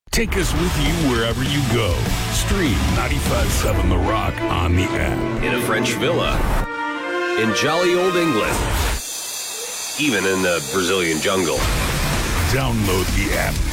Take us with you wherever you go. Stream 95.7 The Rock on the app. In a French villa. In jolly old England. Even in the Brazilian jungle. Download the app